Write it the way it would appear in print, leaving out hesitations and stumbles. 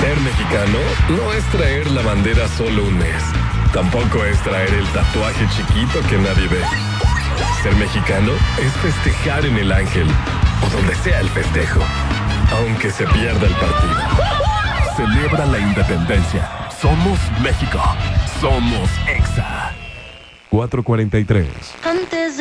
Ser mexicano no es traer la bandera solo un mes. Tampoco es traer el tatuaje chiquito que nadie ve. Ser mexicano es festejar en el Ángel o donde sea el festejo, aunque se pierda el partido. Celebra la independencia. Somos México. Somos EXA. 4:43.